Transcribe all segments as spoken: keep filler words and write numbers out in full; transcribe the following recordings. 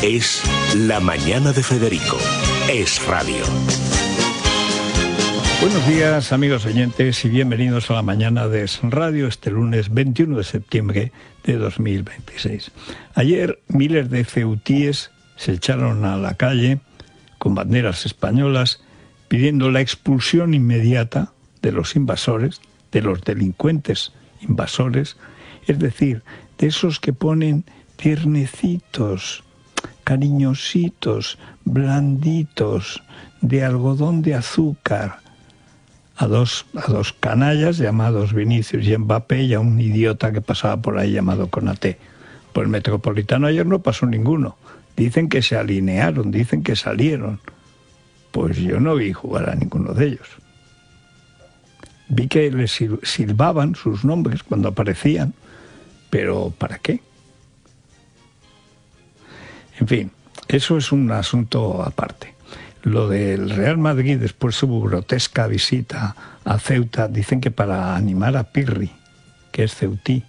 Es La Mañana de Federico. Es radio. Buenos días, amigos oyentes, y bienvenidos a La Mañana de Es Radio este lunes veintiuno de septiembre de dos mil veintiséis. Ayer miles de ceutíes se echaron a la calle con banderas españolas pidiendo la expulsión inmediata de los invasores, de los delincuentes invasores, es decir, de esos que ponen tiernecitos, cariñositos, blanditos, de algodón de azúcar, a dos, a dos canallas llamados Vinicius y Mbappé y a un idiota que pasaba por ahí llamado Konaté. Por el Metropolitano ayer no pasó ninguno. Dicen que se alinearon, dicen que salieron. Pues yo no vi jugar a ninguno de ellos. Vi que les silbaban sus nombres cuando aparecían, pero ¿para qué? En fin, eso es un asunto aparte. Lo del Real Madrid, después de su grotesca visita a Ceuta, dicen que para animar a Pirri, que es ceutí.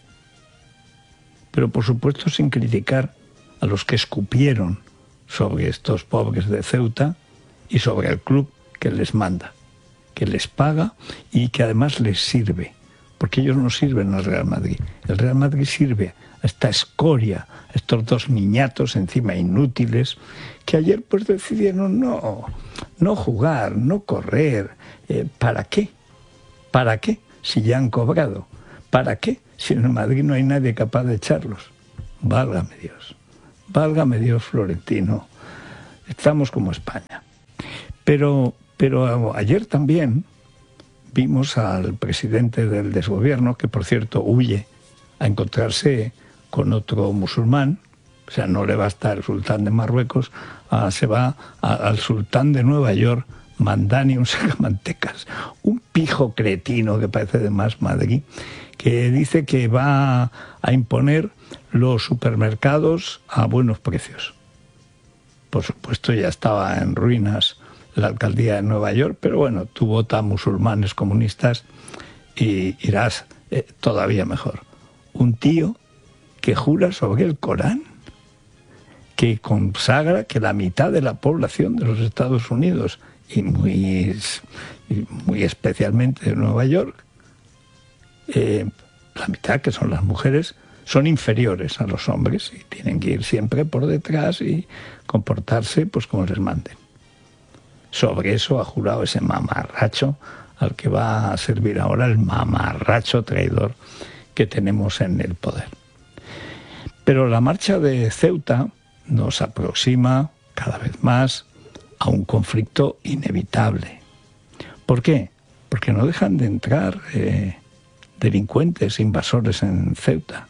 Pero por supuesto sin criticar a los que escupieron sobre estos pobres de Ceuta y sobre el club que les manda, que les paga y que además les sirve. Porque ellos no sirven al Real Madrid. El Real Madrid sirve a esta escoria, a estos dos niñatos encima inútiles, que ayer pues decidieron no, no jugar, no correr. Eh, ¿Para qué? ¿Para qué? Si ya han cobrado. ¿Para qué? Si en el Madrid no hay nadie capaz de echarlos. Válgame Dios. Válgame Dios, Florentino. Estamos como España. Pero, pero ayer también vimos al presidente del desgobierno, que por cierto huye a encontrarse con otro musulmán, o sea, no le va a estar el sultán de Marruecos, ah, se va a, al sultán de Nueva York, Mandani, un sacamantecas, un pijo cretino que parece de Más Madrid, que dice que va a imponer los supermercados a buenos precios. Por supuesto ya estaba en ruinas la alcaldía de Nueva York, pero bueno, tú votas musulmanes comunistas y irás eh, todavía mejor. Un tío que jura sobre el Corán, que consagra que la mitad de la población de los Estados Unidos, y muy, muy especialmente de Nueva York, eh, la mitad, que son las mujeres, son inferiores a los hombres y tienen que ir siempre por detrás y comportarse pues como les manden. Sobre eso ha jurado ese mamarracho al que va a servir ahora el mamarracho traidor que tenemos en el poder. Pero la marcha de Ceuta nos aproxima cada vez más a un conflicto inevitable. ¿Por qué? Porque no dejan de entrar eh, delincuentes, invasores en Ceuta.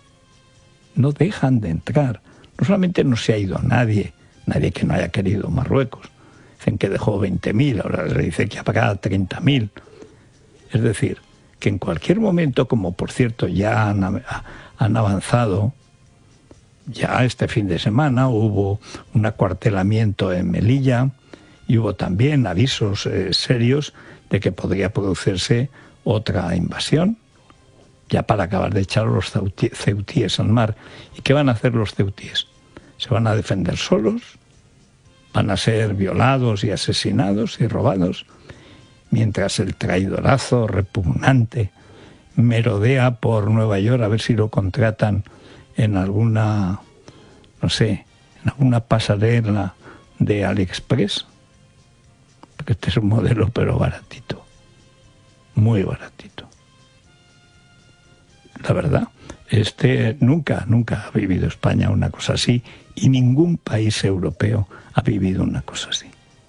No dejan de entrar. No solamente no se ha ido nadie, nadie que no haya querido Marruecos. Dicen que dejó veinte mil, ahora le dice que habrá treinta mil. Es decir, que en cualquier momento, como por cierto ya han, han avanzado, ya este fin de semana hubo un acuartelamiento en Melilla y hubo también avisos eh, serios de que podría producirse otra invasión, ya para acabar de echar a los ceutíes al mar. ¿Y qué van a hacer los ceutíes? ¿Se van a defender solos? ¿Van a ser violados y asesinados y robados? Mientras el traidorazo repugnante merodea por Nueva York a ver si lo contratan en alguna, no sé, en alguna pasarela de AliExpress. Porque este es un modelo pero baratito, muy baratito. La verdad, este nunca, nunca ha vivido España una cosa así y ningún país europeo ha vivido una cosa así.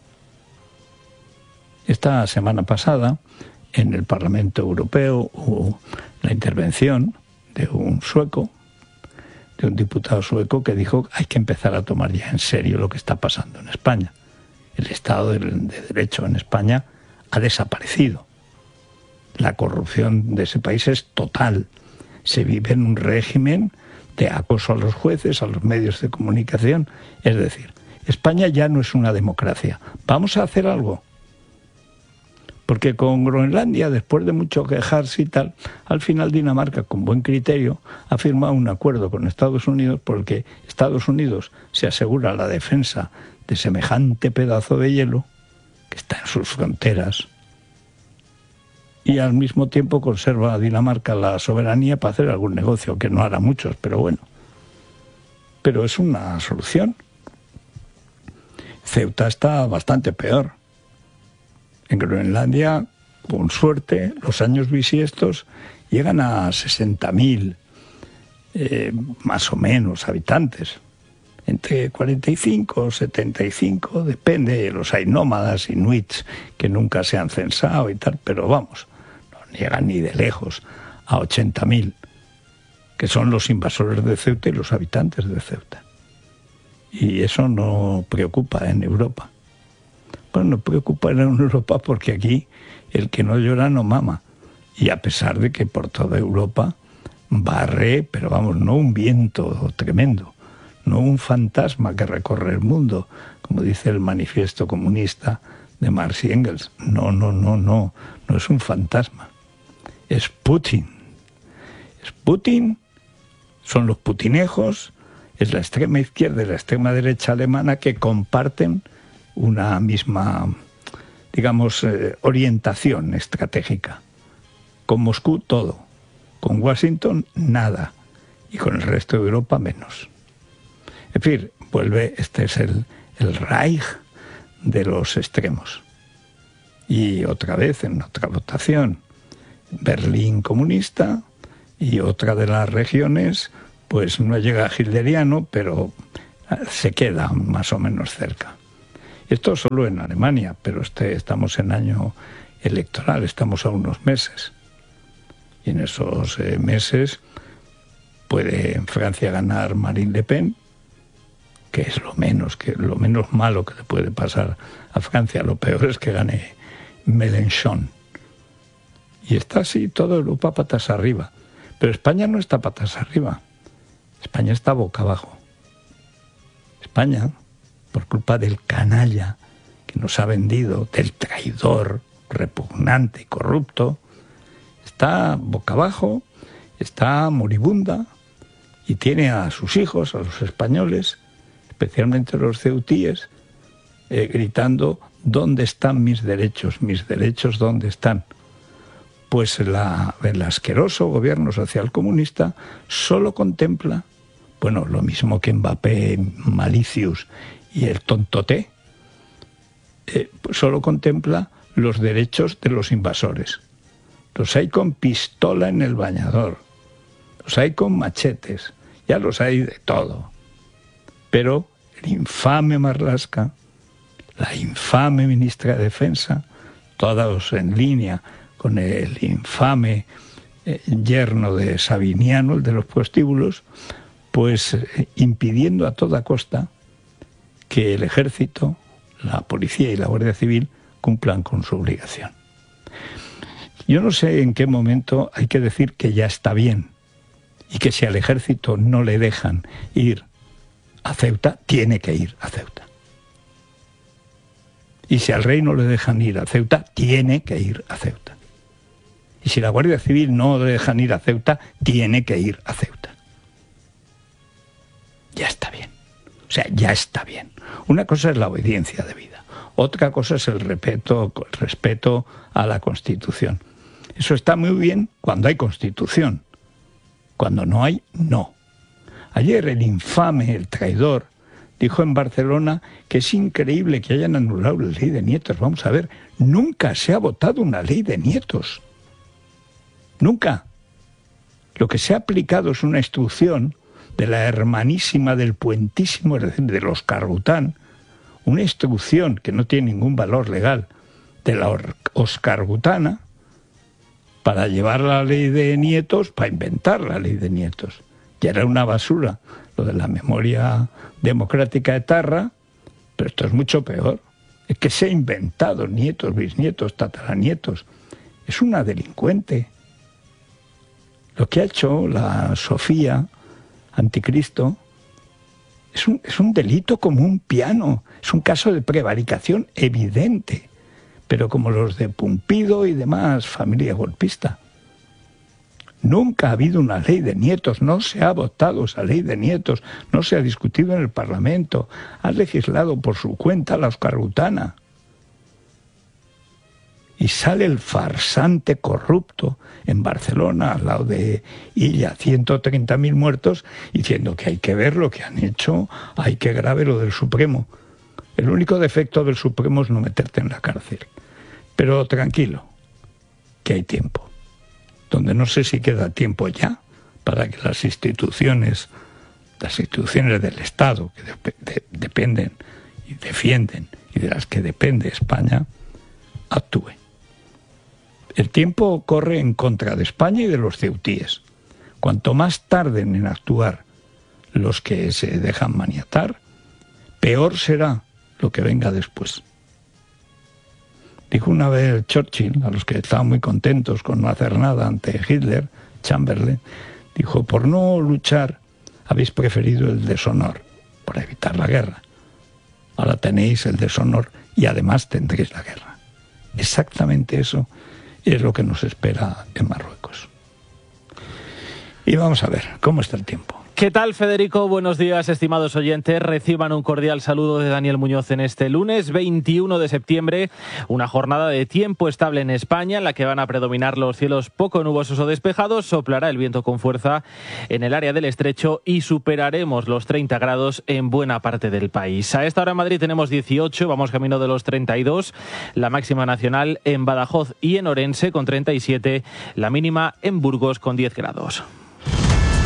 Esta semana pasada, en el Parlamento Europeo, hubo la intervención de un sueco, de un diputado sueco que dijo que hay que empezar a tomar ya en serio lo que está pasando en España. El Estado de Derecho en España ha desaparecido. La corrupción de ese país es total. Se vive en un régimen de acoso a los jueces, a los medios de comunicación. Es decir, España ya no es una democracia. ¿Vamos a hacer algo? Porque con Groenlandia, después de mucho quejarse y tal, al final Dinamarca, con buen criterio, ha firmado un acuerdo con Estados Unidos por el que Estados Unidos se asegura la defensa de semejante pedazo de hielo que está en sus fronteras, y al mismo tiempo conserva a Dinamarca la soberanía para hacer algún negocio, que no hará muchos, pero bueno. Pero es una solución. Ceuta está bastante peor. En Groenlandia, con suerte, los años bisiestos llegan a sesenta mil, eh, más o menos, habitantes. Entre cuarenta y cinco, setenta y cinco, depende. Los hay nómadas, inuits, que nunca se han censado y tal, pero vamos, no llegan ni de lejos a ochenta mil, que son los invasores de Ceuta y los habitantes de Ceuta. Y eso no preocupa en Europa. Bueno, no preocupa en Europa porque aquí el que no llora no mama. Y a pesar de que por toda Europa barre, pero vamos, no un viento tremendo, no un fantasma que recorre el mundo, como dice el manifiesto comunista de Marx y Engels. No, no, no, no, no es un fantasma. Es Putin. Es Putin, son los putinejos, es la extrema izquierda y la extrema derecha alemana que comparten una misma, digamos, eh, orientación estratégica. Con Moscú todo, con Washington nada, y con el resto de Europa menos. En fin, vuelve, este es el, el Reich de los extremos. Y otra vez, en otra votación, Berlín comunista, y otra de las regiones, pues no llega a hitleriano, pero se queda más o menos cerca. Esto solo en Alemania, pero este, estamos en año electoral, estamos a unos meses. Y en esos eh, meses puede en Francia ganar Marine Le Pen, que es lo menos, que, lo menos malo que le puede pasar a Francia. Lo peor es que gane Mélenchon. Y está así toda Europa patas arriba. Pero España no está patas arriba. España está boca abajo. España, por culpa del canalla que nos ha vendido, del traidor, repugnante y corrupto, está boca abajo, está moribunda y tiene a sus hijos, a los españoles, especialmente los ceutíes, eh, gritando: ¿dónde están mis derechos? ¿Mis derechos dónde están? Pues la, el asqueroso gobierno social comunista solo contempla, bueno, lo mismo que Mbappé, Malicius y el tontoté, eh, pues solo contempla los derechos de los invasores. Los hay con pistola en el bañador, los hay con machetes, ya los hay de todo. Pero el infame Marlaska, la infame ministra de Defensa, todos en línea con el infame eh, yerno de Sabiniano, el de los prostíbulos, pues eh, impidiendo a toda costa que el ejército, la policía y la Guardia Civil cumplan con su obligación. Yo no sé en qué momento hay que decir que ya está bien y que si al ejército no le dejan ir a Ceuta, tiene que ir a Ceuta. Y si al rey no le dejan ir a Ceuta, tiene que ir a Ceuta. Y si la Guardia Civil no le dejan ir a Ceuta, tiene que ir a Ceuta. Ya está bien. O sea, ya está bien. Una cosa es la obediencia debida. Otra cosa es el respeto, el respeto a la Constitución. Eso está muy bien cuando hay Constitución. Cuando no hay, no. Ayer el infame, el traidor, dijo en Barcelona que es increíble que hayan anulado la ley de nietos. Vamos a ver, nunca se ha votado una ley de nietos. Nunca. Lo que se ha aplicado es una instrucción de la hermanísima del puentísimo, es decir, de los Cargután, una instrucción que no tiene ningún valor legal, de la Oscargutana, para llevar la ley de nietos, para inventar la ley de nietos. Ya era una basura lo de la memoria democrática etarra, pero esto es mucho peor. Es que se ha inventado nietos, bisnietos, tataranietos. Es una delincuente. Lo que ha hecho la Sofía Anticristo es un, es un delito como un piano. Es un caso de prevaricación evidente. pero como los de Pumpido y demás, familia golpista. Nunca ha habido una ley de nietos, no se ha votado esa ley de nietos, no se ha discutido en el Parlamento, ha legislado por su cuenta la oscarrutana. Y sale el farsante corrupto en Barcelona, al lado de Illa, ciento treinta mil muertos, diciendo que hay que ver lo que han hecho, hay que grave lo del Supremo. El único defecto del Supremo es no meterte en la cárcel. Pero tranquilo, que hay tiempo. Donde no sé si queda tiempo ya para que las instituciones, las instituciones del Estado, que de, de, dependen y defienden, y de las que depende España, actúen. El tiempo corre en contra de España y de los ceutíes. Cuanto más tarden en actuar los que se dejan maniatar, peor será lo que venga después. Dijo una vez Churchill, a los que estaban muy contentos con no hacer nada ante Hitler, Chamberlain, dijo, por no luchar habéis preferido el deshonor, para evitar la guerra. Ahora tenéis el deshonor y además tendréis la guerra. Exactamente eso es lo que nos espera en Marruecos. Y vamos a ver, ¿cómo está el tiempo? ¿Qué tal, Federico? Buenos días, estimados oyentes. Reciban un cordial saludo de Daniel Muñoz en este lunes veintiuno de septiembre. Una jornada de tiempo estable en España, en la que van a predominar los cielos poco nubosos o despejados. Soplará el viento con fuerza en el área del Estrecho y superaremos los treinta grados en buena parte del país. A esta hora en Madrid tenemos dieciocho, vamos camino de los treinta y dos. La máxima nacional en Badajoz y en Orense con treinta y siete. La mínima en Burgos con diez grados.